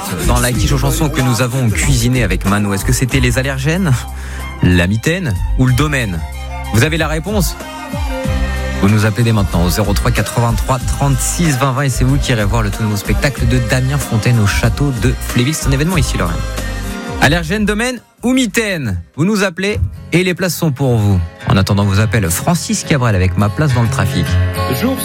dans la quiche aux chansons que nous avons cuisiné avec Mano. Est-ce que c'était les allergènes, la mitaine ou le domaine? Vous avez la réponse? Vous nous appelez dès maintenant au 03 83 36 20 20 et c'est vous qui irez voir le tout nouveau spectacle de Damien Fontaine au château de Fléville. C'est un événement ici, Lorraine. Allergène, domaine ou mitaine? Vous nous appelez et les places sont pour vous. En attendant, vous appelle Francis Cabrel avec Ma place dans le trafic.